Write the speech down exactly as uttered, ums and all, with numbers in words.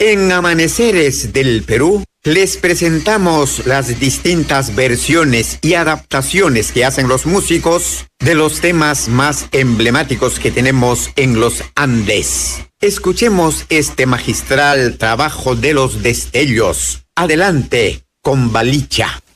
En Amaneceres del Perú, les presentamos las distintas versiones y adaptaciones que hacen los músicos de los temas más emblemáticos que tenemos en los Andes. Escuchemos este magistral trabajo de los Destellos. Adelante con Balicha.